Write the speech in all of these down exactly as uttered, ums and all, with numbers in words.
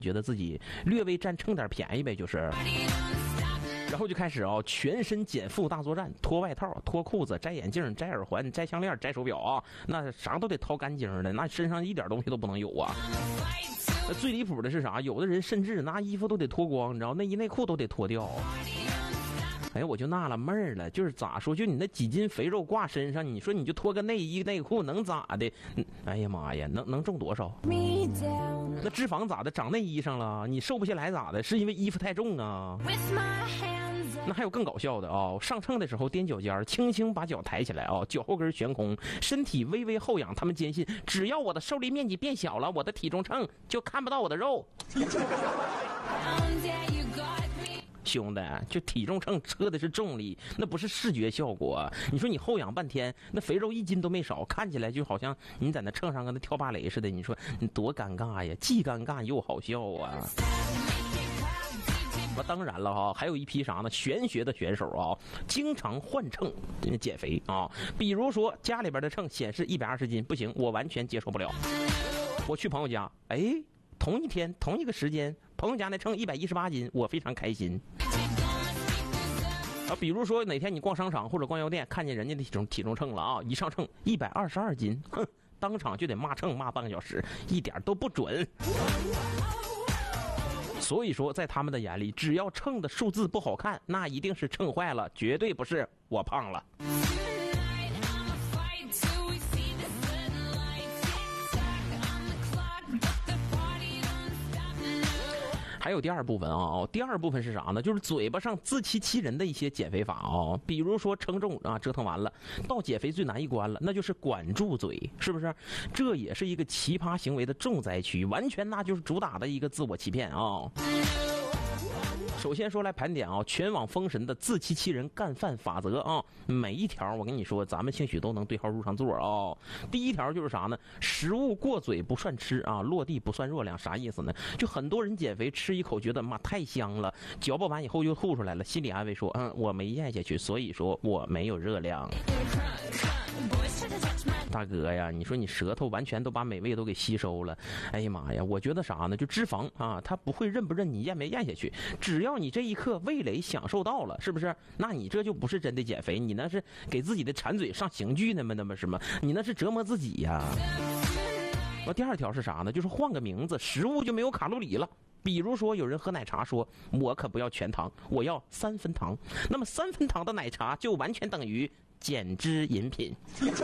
觉得自己略微占蹭点便宜呗，就是。然后就开始啊、哦，全身减负大作战，脱外套、脱裤子、摘眼镜、摘耳环、摘项链、摘手表啊，那啥都得掏干净的，那身上一点东西都不能有啊。最离谱的是啥？有的人甚至拿衣服都得脱光，你知道，内衣内裤都得脱掉。哎，我就纳了闷儿了，就是咋说，就你那几斤肥肉挂身上，你说你就脱个内衣内裤能咋的？哎呀妈呀，能能重多少？那脂肪咋的？长内衣上了？你瘦不下来咋的？是因为衣服太重啊？那还有更搞笑的啊、哦！上秤的时候踮脚尖，轻轻把脚抬起来啊、哦，脚后跟悬空，身体微微后仰。他们坚信，只要我的受力面积变小了，我的体重秤就看不到我的肉。兄弟，就体重秤测的是重力，那不是视觉效果。你说你后仰半天，那肥肉一斤都没少，看起来就好像你在那秤上跟那跳芭蕾似的。你说你多尴尬呀，既尴尬又好笑啊！那当然了哈，还有一批啥呢？玄学的选手啊，经常换秤减肥啊。比如说家里边的秤显示一百二十斤，不行，我完全接受不了。我去朋友家，哎，同一天同一个时间，朋友家那秤一百一十八斤，我非常开心。啊，比如说哪天你逛商场或者逛药店，看见人家的体重体重秤了啊，一上秤一百二十二斤，哼，当场就得骂秤骂半个小时，一点都不准。所以说，在他们的眼里，只要秤的数字不好看，那一定是秤坏了，绝对不是我胖了。还有第二部分啊，第二部分是啥呢？就是嘴巴上自欺欺人的一些减肥法啊，比如说称重啊，折腾完了，到减肥最难一关了，那就是管住嘴，是不是？这也是一个奇葩行为的重灾区，完全那就是主打的一个自我欺骗啊。首先说来盘点啊，全网封神的自欺欺人干饭法则啊，每一条我跟你说，咱们兴许都能对号入上座啊。第一条就是啥呢？食物过嘴不算吃啊，落地不算热量，啥意思呢？就很多人减肥吃一口觉得妈太香了，嚼不完以后又吐出来了，心理安慰说，嗯，我没咽下去，所以说我没有热量。大哥呀，你说你舌头完全都把美味都给吸收了，哎呀妈呀，我觉得啥呢？就脂肪啊，它不会认不认你咽没咽下去，只要你这一刻味蕾享受到了，是不是？那你这就不是真的减肥，你那是给自己的馋嘴上刑具呢吗？那么什么？你那是折磨自己呀。那第二条是啥呢？就是换个名字，食物就没有卡路里了。比如说有人喝奶茶说，我可不要全糖，我要三分糖，那么三分糖的奶茶就完全等于减脂饮品。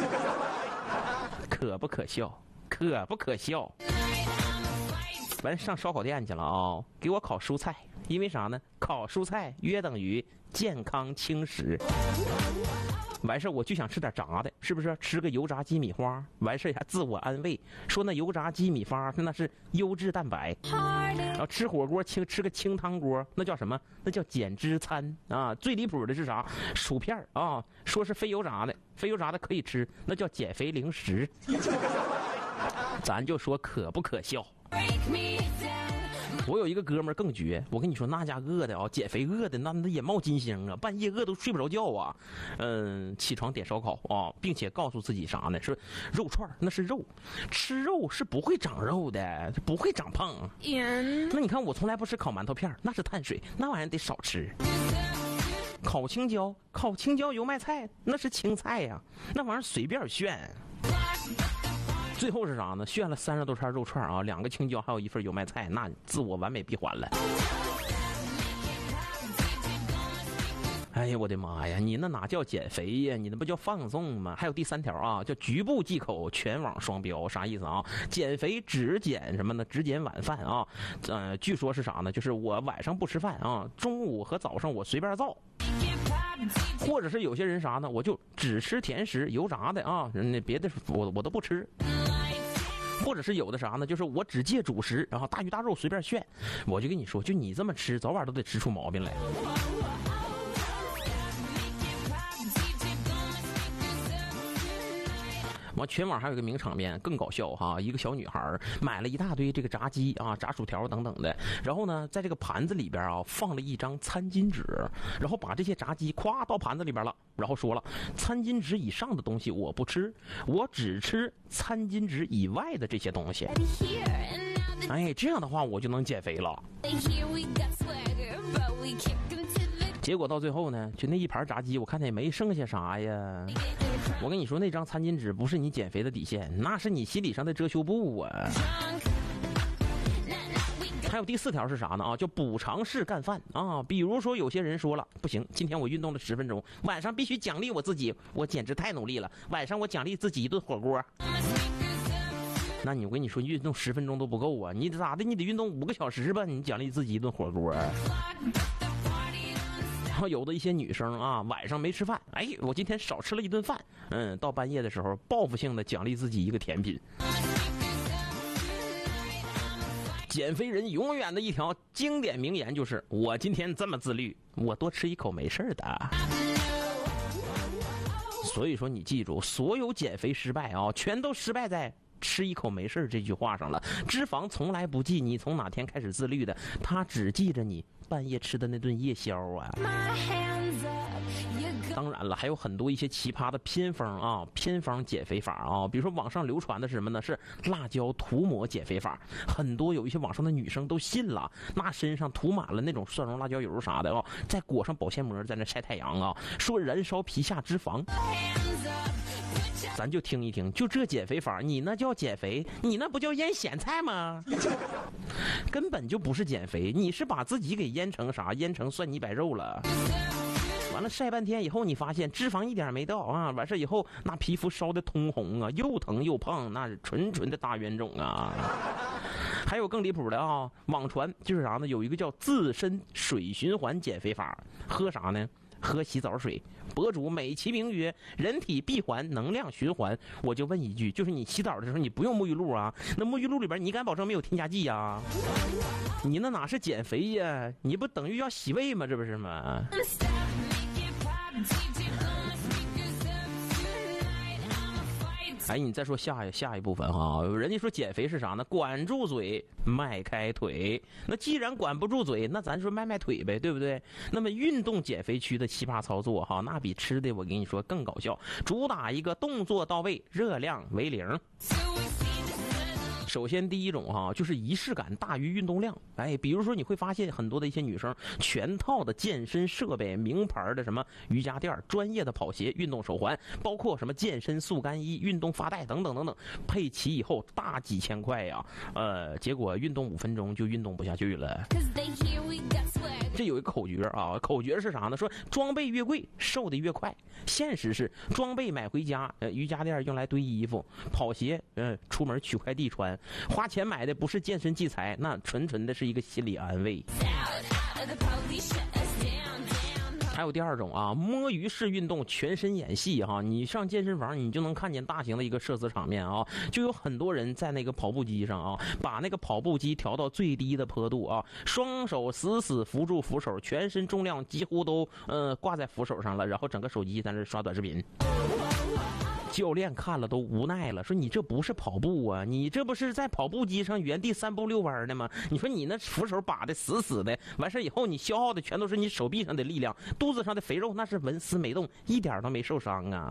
可不可笑？可不可笑？完上烧烤店去了啊、哦！给我烤蔬菜，因为啥呢？烤蔬菜约等于健康轻食。完事我就想吃点炸的，是不是？吃个油炸鸡米花，完事还自我安慰说那油炸鸡米花那是优质蛋白。然后吃火锅清吃个清汤锅，那叫什么？那叫减脂餐啊！最离谱的是啥？薯片啊，说是非油炸的，非油炸的可以吃，那叫减肥零食。咱就说可不可笑？我有一个哥们儿更绝，我跟你说那家饿的啊，减肥饿的那那眼冒金星啊，半夜饿都睡不着觉啊，嗯，起床点烧烤啊，并且告诉自己啥呢？说肉串那是肉，吃肉是不会长肉的，不会长胖。那你看我从来不吃烤馒头片，那是碳水，那玩意儿得少吃。烤青椒，烤青椒油麦菜那是青菜呀、啊，那玩意儿随便炫。最后是啥呢？炫了三十多串肉串啊，两个青椒，还有一份油麦菜，那自我完美闭环了。哎呀，我的妈呀！你那哪叫减肥呀？你那不叫放纵吗？还有第三条啊，叫局部忌口，全网双标，啥意思啊？减肥只减什么呢？只减晚饭啊。呃，据说是啥呢？就是我晚上不吃饭啊，中午和早上我随便造。或者是有些人啥呢？我就只吃甜食、油炸的啊，那别的我我都不吃。或者是有的啥呢？就是我只戒主食，然后大鱼大肉随便炫。我就跟你说，就你这么吃，早晚都得吃出毛病来。完，全网还有一个名场面更搞笑哈，一个小女孩买了一大堆这个炸鸡啊、炸薯条等等的，然后呢，在这个盘子里边啊放了一张餐巾纸，然后把这些炸鸡咵倒盘子里边了，然后说了，餐巾纸以上的东西我不吃，我只吃餐巾纸以外的这些东西。 哎，这样的话我就能减肥了。结果到最后呢，就那一盘炸鸡，我看他也没剩下啥呀。我跟你说，那张餐巾纸不是你减肥的底线，那是你心理上的遮羞布啊。还有第四条是啥呢？啊，叫补偿式干饭啊。比如说有些人说了，不行，今天我运动了十分钟，晚上必须奖励我自己，我简直太努力了，晚上我奖励自己一顿火锅。那你我跟你说，运动十分钟都不够啊，你咋的？你得运动五个小时吧，你奖励自己一顿火锅。然后有的一些女生啊，晚上没吃饭，哎，我今天少吃了一顿饭，嗯，到半夜的时候报复性的奖励自己一个甜品。减肥人永远的一条经典名言就是：我今天这么自律，我多吃一口没事的。所以说你记住，所有减肥失败啊，全都失败在吃一口没事这句话上了。脂肪从来不记你从哪天开始自律的，它只记着你半夜吃的那顿夜宵啊。当然了，还有很多一些奇葩的偏方啊，偏方减肥法啊，比如说网上流传的是什么呢？是辣椒涂抹减肥法。很多有一些网上的女生都信了，那身上涂满了那种蒜蓉辣椒油啥的啊，再裹上保鲜膜，在那晒太阳啊，说燃烧皮下脂肪。咱就听一听，就这减肥法，你那叫减肥？你那不叫腌咸菜吗？根本就不是减肥，你是把自己给腌成啥？腌成蒜泥白肉了。完了晒半天以后，你发现脂肪一点没到啊！完事以后，那皮肤烧得通红啊，又疼又胖，那是纯纯的大冤种啊！还有更离谱的啊，网传就是啥呢？有一个叫自身水循环减肥法，喝啥呢？喝洗澡水。博主美其名曰人体闭环能量循环。我就问一句，就是你洗澡的时候你不用沐浴露啊？那沐浴露里边你敢保证没有添加剂呀？你那哪是减肥呀？你不等于要洗胃吗？这不是吗？哎，你再说下下一部分哈，人家说减肥是啥呢？管住嘴，迈开腿。那既然管不住嘴，那咱说迈迈腿呗，对不对？那么运动减肥区的奇葩操作哈，那比吃的我跟你说更搞笑，主打一个动作到位，热量为零。首先第一种哈，就是仪式感大于运动量。哎，比如说你会发现很多的一些女生，全套的健身设备，名牌的什么瑜伽垫、专业的跑鞋、运动手环，包括什么健身速干衣、运动发带等等等等，配齐以后大几千块呀，呃，结果运动五分钟就运动不下去了。这有一个口诀啊，口诀是啥呢？说装备越贵，瘦的越快。现实是装备买回家，呃，瑜伽垫用来堆衣服，跑鞋，呃，出门取快递穿。花钱买的不是健身器材，那纯纯的是一个心理安慰。还有第二种啊，摸鱼式运动，全身演戏哈。你上健身房，你就能看见大型的一个射死场面啊，就有很多人在那个跑步机上啊，把那个跑步机调到最低的坡度啊，双手死死扶住扶手，全身重量几乎都呃挂在扶手上了，然后整个手机在那刷短视频。教练看了都无奈了，说你这不是跑步啊，你这不是在跑步机上原地三步六弯的吗？你说你那扶手把的死死的，完事以后你消耗的全都是你手臂上的力量，肚子上的肥肉那是纹丝没动，一点都没受伤啊。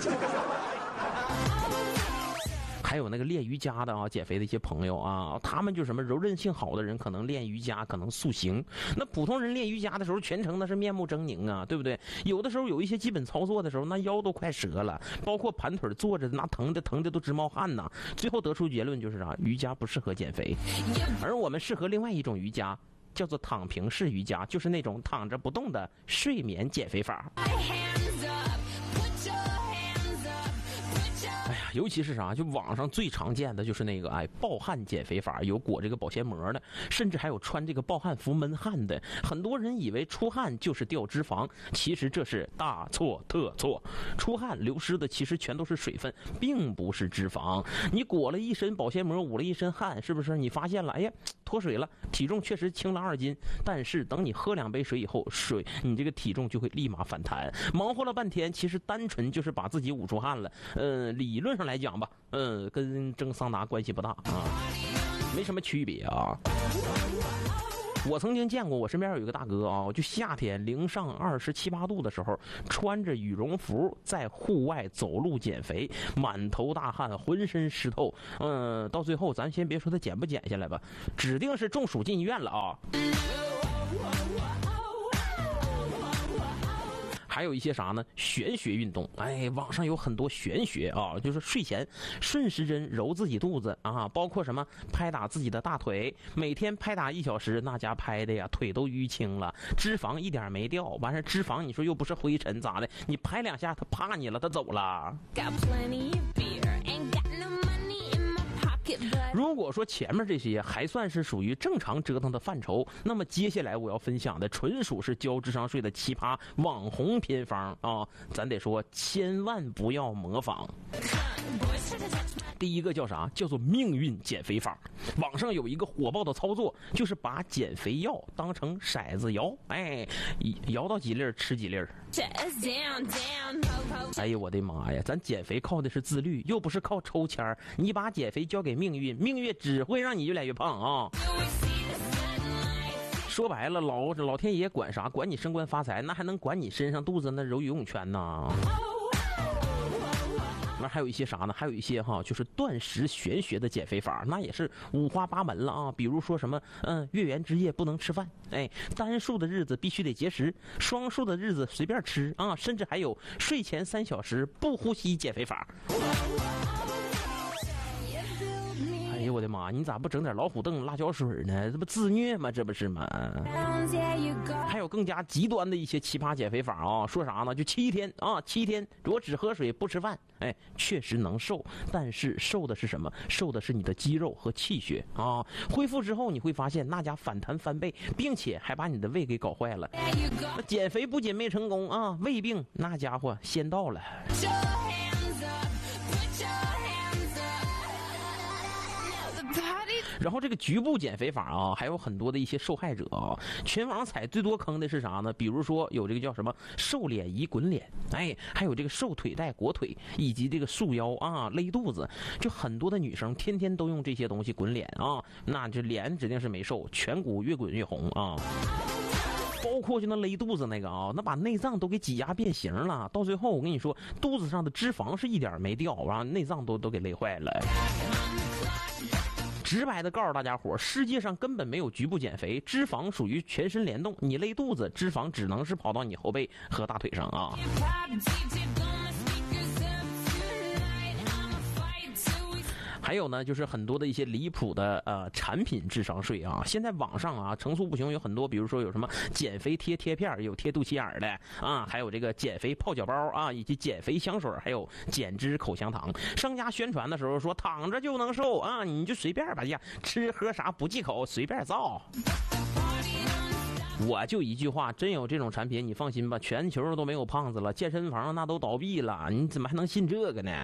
还有那个练瑜伽的啊，减肥的一些朋友啊，他们就什么柔韧性好的人可能练瑜伽，可能塑形。那普通人练瑜伽的时候，全程那是面目狰狞啊，对不对？有的时候有一些基本操作的时候，那腰都快折了，包括盘腿坐着，那疼的疼的都直冒汗呐。最后得出结论就是啥，瑜伽不适合减肥，而我们适合另外一种瑜伽，叫做躺平式瑜伽，就是那种躺着不动的睡眠减肥法。哎呀，尤其是啥，就网上最常见的就是那个哎暴汗减肥法，有裹这个保鲜膜的，甚至还有穿这个暴汗服闷汗的。很多人以为出汗就是掉脂肪，其实这是大错特错。出汗流失的其实全都是水分，并不是脂肪。你裹了一身保鲜膜，捂了一身汗，是不是？你发现了，哎呀，脱水了，体重确实轻了二斤，但是等你喝两杯水以后，水你这个体重就会立马反弹。忙活了半天，其实单纯就是把自己捂出汗了。呃，理论上来讲吧，嗯，跟蒸桑拿关系不大啊，没什么区别啊。 我曾经见过，我身边有一个大哥啊，就夏天零上二十七八度的时候，穿着羽绒服在户外走路减肥，满头大汗，浑身湿透。嗯，到最后咱先别说他减不减下来吧，指定是中暑进医院了啊。还有一些啥呢？玄学运动，哎，网上有很多玄学啊，就是睡前顺时针揉自己肚子啊，包括什么拍打自己的大腿，每天拍打一小时，那家拍的呀，腿都淤青了，脂肪一点没掉，完事脂肪你说又不是灰尘咋的？你拍两下，他怕你了，他走了。如果说前面这些还算是属于正常折腾的范畴，那么接下来我要分享的纯属是交智商税的奇葩网红偏方啊，咱得说千万不要模仿。第一个叫啥？叫做命运减肥法。网上有一个火爆的操作，就是把减肥药当成骰子摇，哎，摇到几粒吃几粒。哎呀，我的妈呀！咱减肥靠的是自律，又不是靠抽签。你把减肥交给命运，命运只会让你越来越胖啊！说白了，老老天爷管啥？管你升官发财，那还能管你身上肚子那揉游泳圈呢？那还有一些啥呢？还有一些哈，就是断食玄学的减肥法，那也是五花八门了啊。比如说什么，嗯，月圆之夜不能吃饭，哎，单数的日子必须得节食，双数的日子随便吃啊，甚至还有睡前三小时不呼吸减肥法。哎呦我的妈！你咋不整点老虎凳、辣椒水呢？这不自虐吗？这不是吗？还有更加极端的一些奇葩减肥法啊！说啥呢？就七天啊，七天如果只喝水不吃饭，哎，确实能瘦，但是瘦的是什么？瘦的是你的肌肉和气血啊！恢复之后你会发现那家反弹翻倍，并且还把你的胃给搞坏了。那减肥不仅没成功啊，胃病那家伙先到了。然后这个局部减肥法啊，还有很多的一些受害者啊，全网踩最多坑的是啥呢？比如说有这个叫什么瘦脸仪滚脸，哎，还有这个瘦腿带裹腿，以及这个束腰啊勒肚子，就很多的女生天天都用这些东西滚脸啊，那这脸指定是没瘦，颧骨越滚越红啊。包括就那勒肚子那个啊，那把内脏都给挤压变形了，到最后我跟你说，肚子上的脂肪是一点没掉，然后内脏都都给勒坏了。直白的告诉大家伙，世界上根本没有局部减肥，脂肪属于全身联动，你勒肚子，脂肪只能是跑到你后背和大腿上啊。还有呢，就是很多的一些离谱的呃产品智商税啊，现在网上啊层出不穷，有很多，比如说有什么减肥贴贴片，有贴肚脐眼的啊，还有这个减肥泡脚包啊，以及减肥香水，还有减脂口香糖。商家宣传的时候说躺着就能瘦啊，你就随便吧呀，吃喝啥不忌口，随便造。我就一句话，真有这种产品，你放心吧，全球都没有胖子了，健身房那都倒闭了，你怎么还能信这个呢？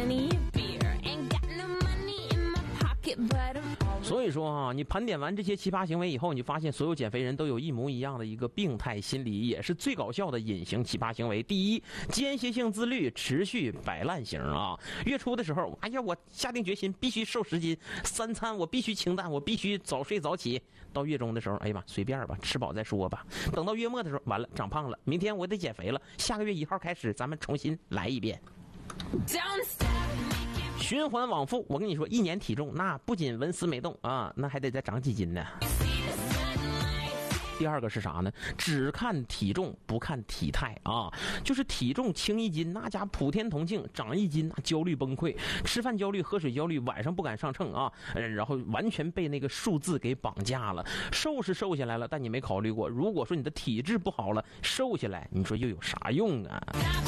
所以说啊，你盘点完这些奇葩行为以后，你发现所有减肥人都有一模一样的一个病态心理，也是最搞笑的隐形奇葩行为。第一，间歇性自律，持续摆烂型啊。月初的时候，哎呀，我下定决心必须瘦十斤，三餐我必须清淡，我必须早睡早起。到月中的时候，哎呀妈，随便吧，吃饱再说吧。等到月末的时候，完了，长胖了，明天我得减肥了，下个月一号开始，咱们重新来一遍。循环往复，我跟你说，一年体重那不仅纹丝没动啊，那还得再长几斤呢。第二个是啥呢？只看体重不看体态啊，就是体重轻一斤，那家普天同庆；长一斤，那焦虑崩溃，吃饭焦虑，喝水焦虑，晚上不敢上秤啊，然后完全被那个数字给绑架了。瘦是瘦下来了，但你没考虑过，如果说你的体质不好了，瘦下来，你说又有啥用啊？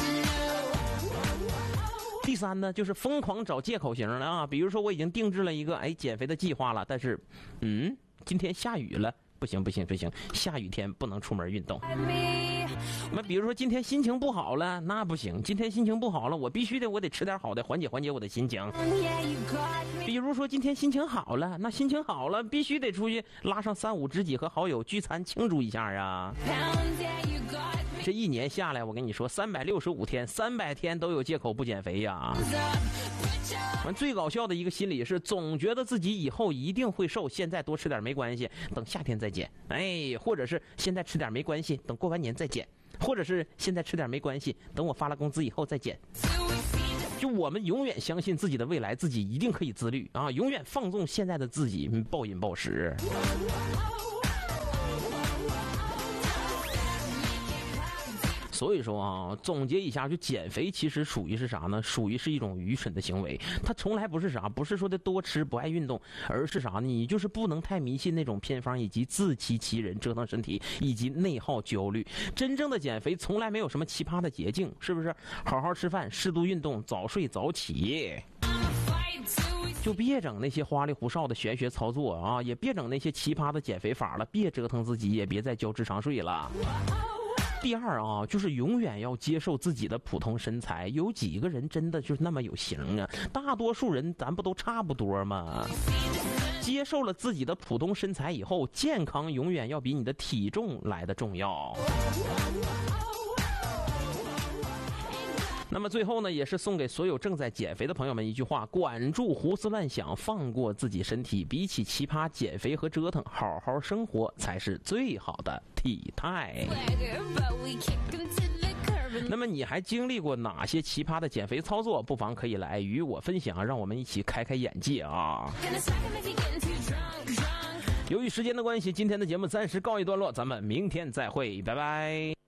第三呢，就是疯狂找借口型了啊，比如说我已经定制了一个哎减肥的计划了，但是，嗯，今天下雨了，不行不行不行，下雨天不能出门运动。那比如说今天心情不好了，那不行，今天心情不好了，我必须得我得吃点好的，缓解缓解我的心情。比如说今天心情好了，那心情好了，必须得出去拉上三五知己和好友聚餐庆祝一下啊。这一年下来，我跟你说，三百六十五天，三百天都有借口不减肥呀。 完最搞笑的一个心理是，总觉得自己以后一定会瘦，现在多吃点没关系，等夏天再减。哎，或者是现在吃点没关系，等过完年再减。或者是现在吃点没关系，等我发了工资以后再减。就我们永远相信自己的未来，自己一定可以自律啊！永远放纵现在的自己，暴饮暴食。所以说啊，总结一下，就减肥其实属于是啥呢？属于是一种愚蠢的行为。它从来不是啥，不是说的多吃不爱运动，而是啥呢？你就是不能太迷信那种偏方以及自欺欺人、折腾身体以及内耗焦虑。真正的减肥从来没有什么奇葩的捷径，是不是？好好吃饭，适度运动，早睡早起。就别整那些花里胡哨的玄学操作啊，也别整那些奇葩的减肥法了，别折腾自己，也别再交智商税了。第二啊，就是永远要接受自己的普通身材。有几个人真的就是那么有型啊？大多数人咱不都差不多吗？接受了自己的普通身材以后，健康永远要比你的体重来的重要。那么最后呢，也是送给所有正在减肥的朋友们一句话：管住胡思乱想，放过自己身体。比起奇葩减肥和折腾，好好生活才是最好的体态。那么你还经历过哪些奇葩的减肥操作？不妨可以来与我分享，让我们一起开开眼界啊！由于时间的关系，今天的节目暂时告一段落，咱们明天再会，拜拜。